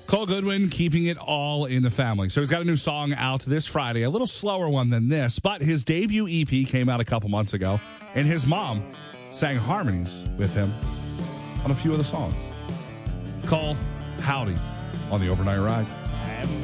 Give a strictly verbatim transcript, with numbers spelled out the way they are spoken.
Cole Goodwin, keeping it all in the family. So he's got a new song out this Friday, a little slower one than this, but his debut E P came out a couple months ago, and his mom sang harmonies with him on a few of the songs. Cole, howdy on the Overnight Ride.